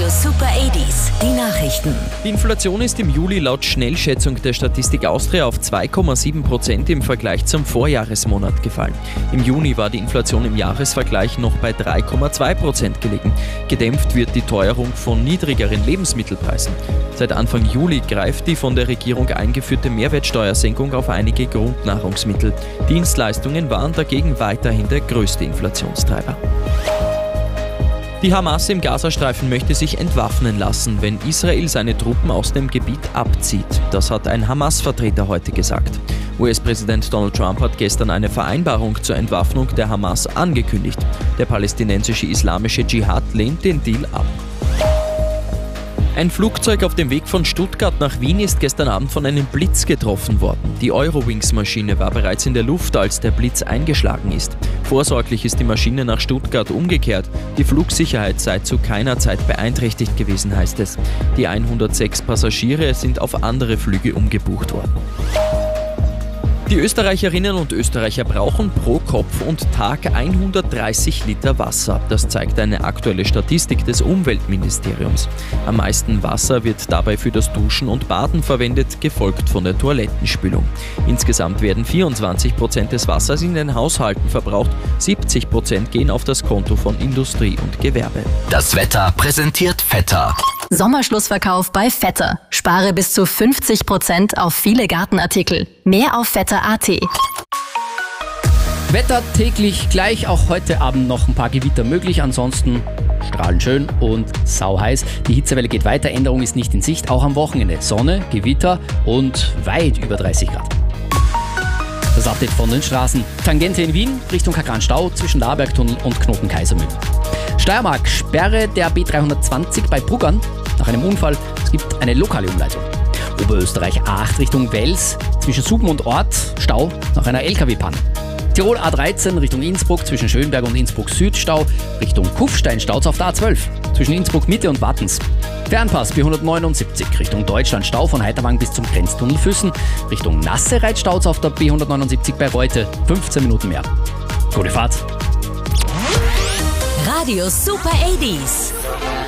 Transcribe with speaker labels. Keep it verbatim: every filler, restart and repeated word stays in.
Speaker 1: Super achtziger, die Nachrichten.
Speaker 2: Die Inflation ist im Juli laut Schnellschätzung der Statistik Austria auf zwei Komma sieben Prozent im Vergleich zum Vorjahresmonat gefallen. Im Juni war die Inflation im Jahresvergleich noch bei drei Komma zwei Prozent gelegen. Gedämpft wird die Teuerung von niedrigeren Lebensmittelpreisen. Seit Anfang Juli greift die von der Regierung eingeführte Mehrwertsteuersenkung auf einige Grundnahrungsmittel. Dienstleistungen waren dagegen weiterhin der größte Inflationstreiber. Die Hamas im Gazastreifen möchte sich entwaffnen lassen, wenn Israel seine Truppen aus dem Gebiet abzieht. Das hat ein Hamas-Vertreter heute gesagt. U S-Präsident Donald Trump hat gestern eine Vereinbarung zur Entwaffnung der Hamas angekündigt. Der palästinensische Islamische Dschihad lehnt den Deal ab. Ein Flugzeug auf dem Weg von Stuttgart nach Wien ist gestern Abend von einem Blitz getroffen worden. Die Eurowings-Maschine war bereits in der Luft, als der Blitz eingeschlagen ist. Vorsorglich ist die Maschine nach Stuttgart umgekehrt. Die Flugsicherheit sei zu keiner Zeit beeinträchtigt gewesen, heißt es. Die hundertsechs Passagiere sind auf andere Flüge umgebucht worden. Die Österreicherinnen und Österreicher brauchen pro Kopf und Tag hundertdreißig Liter Wasser. Das zeigt eine aktuelle Statistik des Umweltministeriums. Am meisten Wasser wird dabei für das Duschen und Baden verwendet, gefolgt von der Toilettenspülung. Insgesamt werden vierundzwanzig Prozent des Wassers in den Haushalten verbraucht, siebzig Prozent gehen auf das Konto von Industrie und Gewerbe.
Speaker 3: Das Wetter präsentiert Vetter.
Speaker 1: Sommerschlussverkauf bei Vetter. Spare bis zu fünfzig Prozent auf viele Gartenartikel. Mehr auf vetter punkt a t.
Speaker 4: Wetter täglich gleich, auch heute Abend noch ein paar Gewitter möglich, ansonsten strahlend schön und sauheiß. Die Hitzewelle geht weiter, Änderung ist nicht in Sicht, auch am Wochenende. Sonne, Gewitter und weit über dreißig Grad. Das Update von den Straßen. Tangente in Wien, Richtung Kagran-Stau zwischen Labergtunnel und Knoten-Kaisermühlen. Steiermark, Sperre der B dreihundertzwanzig bei Bruggern nach einem Unfall. Es gibt eine lokale Umleitung. Oberösterreich A acht Richtung Wels, zwischen Suben und Ort, Stau nach einer L K W-Panne. Tirol A dreizehn Richtung Innsbruck, zwischen Schönberg und Innsbruck Süd, Stau. Richtung Kufstein staut's auf der A zwölf, zwischen Innsbruck Mitte und Wattens. Fernpass B hundertneunundsiebzig Richtung Deutschland, Stau von Heiterwang bis zum Grenztunnel Füssen. Richtung Nassereit staut's auf der B hundertneunundsiebzig bei Reute, fünfzehn Minuten mehr. Gute Fahrt!
Speaker 1: Radio Super achtziger.